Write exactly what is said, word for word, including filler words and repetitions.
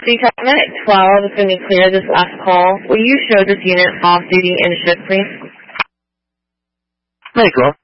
Department at twelve is going to clear this last call. Will you show this unit off-duty and shift, please? Michael,